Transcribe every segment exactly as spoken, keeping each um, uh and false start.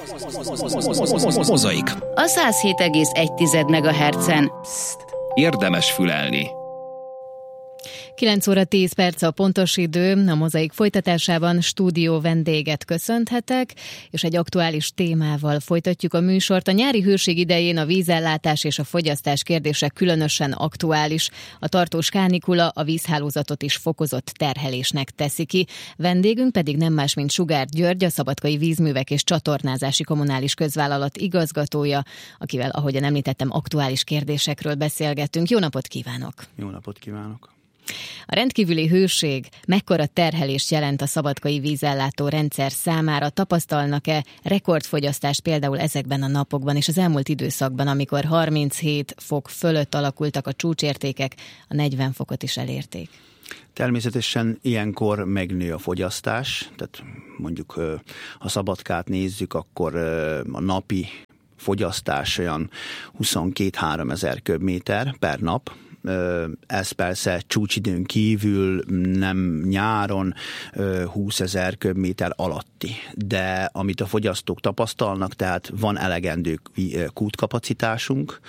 Mozaik. A száz hét egész egy megahertzen. Érdemes fülelni. kilenc óra tíz perc a pontos idő, a Mozaik folytatásában stúdió vendéget köszönhetek, és egy aktuális témával folytatjuk a műsort. A nyári hőség idején a vízellátás és a fogyasztás kérdése különösen aktuális. A tartós kánikula a vízhálózatot is fokozott terhelésnek teszi ki. Vendégünk pedig nem más, mint Sugár György, a Szabadkai Vízművek és Csatornázási Kommunális Közvállalat igazgatója, akivel, ahogyan említettem, aktuális kérdésekről beszélgetünk. Jó napot kívánok! Jó napot kívánok! A rendkívüli hőség mekkora terhelést jelent a szabadkai vízellátó rendszer számára? Tapasztalnak-e rekordfogyasztást például ezekben a napokban és az elmúlt időszakban, amikor harminchét fok fölött alakultak a csúcsértékek, a negyven fokot is elérték? Természetesen ilyenkor megnő a fogyasztás, tehát mondjuk ha Szabadkát nézzük, akkor a napi fogyasztás olyan huszonkét-három ezer köbméter per nap. Ez persze csúcsidőn kívül, nem nyáron, húszezer köbméter alatti. De amit a fogyasztók tapasztalnak, tehát van elegendő kútkapacitásunk,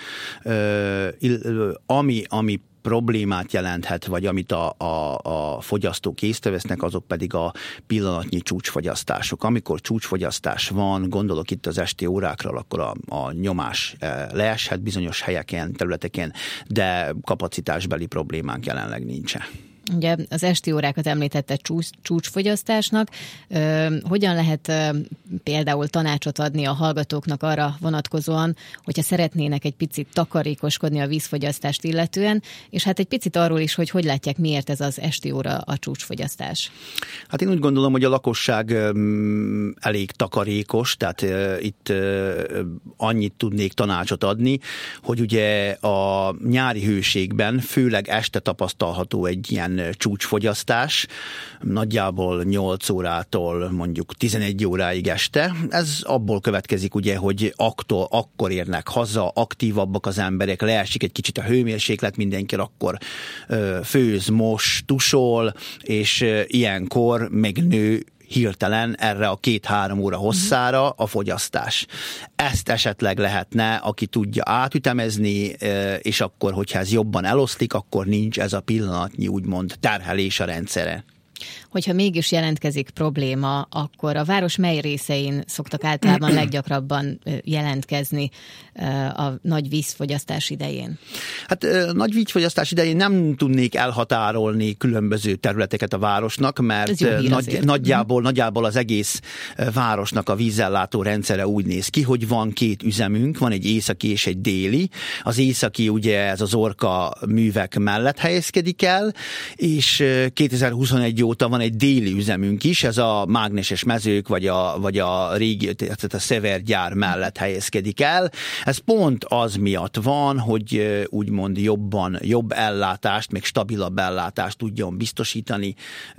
ami, ami problémát jelenthet, vagy amit a, a, a fogyasztók észrevesznek, azok pedig a pillanatnyi csúcsfogyasztások. Amikor csúcsfogyasztás van, gondolok itt az esti órákra, akkor a, a nyomás leeshet bizonyos helyeken, területeken, de kapacitásbeli problémánk jelenleg nincsen. Ugye az esti órákat említette csúcs, csúcsfogyasztásnak. Ö, hogyan lehet ö, például tanácsot adni a hallgatóknak arra vonatkozóan, hogyha szeretnének egy picit takarékoskodni a vízfogyasztást illetően, és hát egy picit arról is, hogy hogy látják, miért ez az esti óra a csúcsfogyasztás? Hát én úgy gondolom, hogy a lakosság ö, elég takarékos, tehát ö, itt ö, annyit tudnék tanácsot adni, hogy ugye a nyári hőségben főleg este tapasztalható egy ilyen csúcsfogyasztás, nagyjából nyolc órától mondjuk tizenegy óráig este. Ez abból következik ugye, hogy aktól, akkor érnek haza, aktívabbak az emberek, leesik egy kicsit a hőmérséklet, mindenki akkor főz, mos, tusol, és ilyenkor megnő hirtelen erre a két-három óra hosszára a fogyasztás. Ezt esetleg lehetne, aki tudja átütemezni, és akkor, hogyha ez jobban eloszlik, akkor nincs ez a pillanatnyi úgymond terhelés a rendszere. Hogyha mégis jelentkezik probléma, akkor a város mely részein szoktak általában leggyakrabban jelentkezni a nagy vízfogyasztás idején? Hát nagy vízfogyasztás idején nem tudnék elhatárolni különböző területeket a városnak, mert nagy, nagyjából, nagyjából az egész városnak a vízellátó rendszere úgy néz ki, hogy van két üzemünk, van egy északi és egy déli. Az északi ugye ez az Orka művek mellett helyezkedik el, és kétezer-huszonegy óta van egy déli üzemünk is, ez a mágneses mezők, vagy a, vagy a régi, tehát a Szever gyár mellett helyezkedik el. Ez pont az miatt van, hogy úgymond jobban, jobb ellátást, még stabilabb ellátást tudjon biztosítani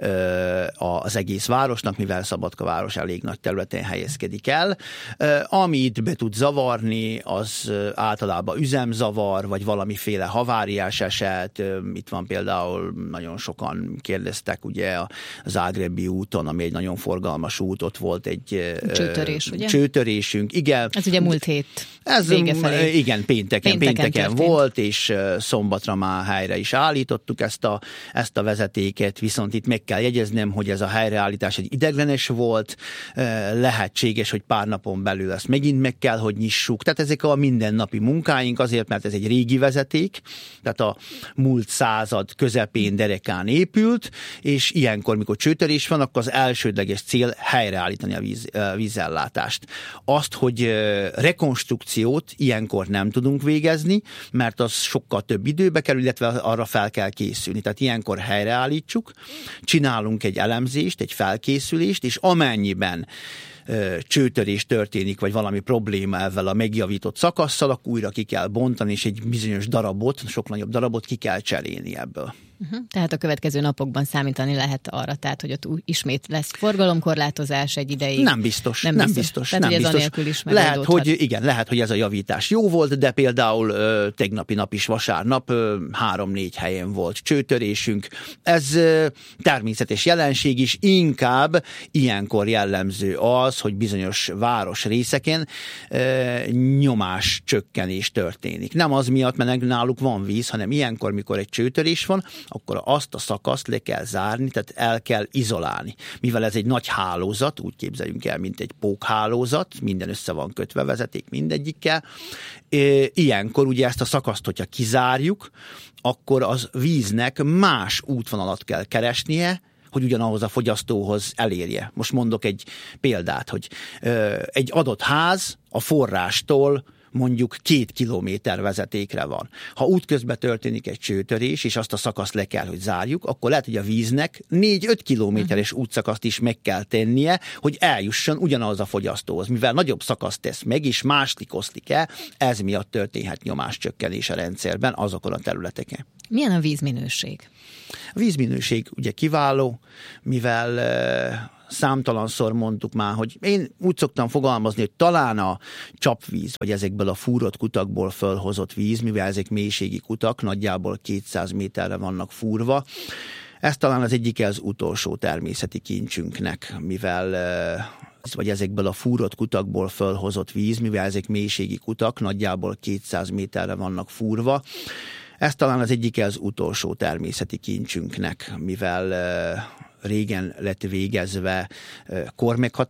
az egész városnak, mivel Szabadka város elég nagy területen helyezkedik el. Ami itt be tud zavarni, az általában üzemzavar, vagy valamiféle haváriás eset. Itt van például, nagyon sokan kérdeztek ugye a Zágrebi úton, ami egy nagyon forgalmas út, ott volt egy csőtörés, ugye? Csőtörésünk, igen. Ez ugye múlt hét Ez, vége felé. Igen, pénteken, pénteken, pénteken volt, és szombatra már helyre is állítottuk ezt a, ezt a vezetéket, viszont itt meg kell jegyeznem, hogy ez a helyreállítás egy ideiglenes volt, lehetséges, hogy pár napon belül ezt megint meg kell, hogy nyissuk. Tehát ezek a mindennapi munkáink, azért, mert ez egy régi vezeték, tehát a múlt század közepén derekán épült, és ilyenkor, mikor csőtörés van, akkor az elsődleges cél helyreállítani a víz, vízellátást. Azt, hogy rekonstrukciót ilyenkor nem tudunk végezni, mert az sokkal több időbe kerül, illetve arra fel kell készülni. Tehát ilyenkor helyreállítsuk, csinálunk egy elemzést, egy felkészülést, és amennyiben csőtörés történik, vagy valami probléma ezzel a megjavított szakasszal, akkor újra ki kell bontani, és egy bizonyos darabot, sok nagyobb darabot ki kell cserélni ebből. Uh-huh. Tehát a következő napokban számítani lehet arra, tehát, hogy ott ismét lesz forgalomkorlátozás egy ideig. Nem biztos, nem, nem biztos. biztos tehát, nem hogy ez biztos. anélkül is lehet, hogy igen, lehet, hogy ez a javítás jó volt, de például ö, tegnapi nap is vasárnap ö, három-négy helyen volt csőtörésünk. Ez ö, természetes jelenség is, inkább ilyenkor jellemző az, hogy bizonyos városrészeken ö, nyomás csökkenés történik. Nem az miatt, mert náluk van víz, hanem ilyenkor, mikor egy csőtörés van, akkor azt a szakaszt le kell zárni, tehát el kell izolálni. Mivel ez egy nagy hálózat, úgy képzeljünk el, mint egy pókhálózat, minden össze van kötve, vezeték mindegyikkel. Ilyenkor ugye ezt a szakaszt, hogyha kizárjuk, akkor az víznek más útvonalat kell keresnie, hogy ugyanahoz a fogyasztóhoz elérje. Most mondok egy példát, hogy egy adott ház a forrástól mondjuk két kilométer vezetékre van. Ha útközben történik egy csőtörés, és azt a szakaszt le kell, hogy zárjuk, akkor lehet, hogy a víznek négy-öt kilométeres uh-huh. útszakaszt is meg kell tennie, hogy eljusson ugyanaz a fogyasztóhoz. Mivel nagyobb szakaszt tesz meg, és máslik oszlik el, ez miatt történhet nyomáscsökkenés a rendszerben azokon a területeken. Milyen a vízminőség? A vízminőség ugye kiváló, mivel számtalanszor mondtuk már, hogy én úgy szoktam fogalmazni, hogy talán a csapvíz, vagy ezekből a fúrott kutakból fölhozott víz, mivel ezek mélységi kutak, nagyjából kétszáz méterre vannak fúrva, ez talán az egyik az utolsó természeti kincsünknek, mivel vagy ezekből a fúrott kutakból fölhozott víz, mivel ezek mélységi kutak, nagyjából kétszáz méterre vannak fúrva, ez talán az egyik az utolsó természeti kincsünknek, mivel régen lett végezve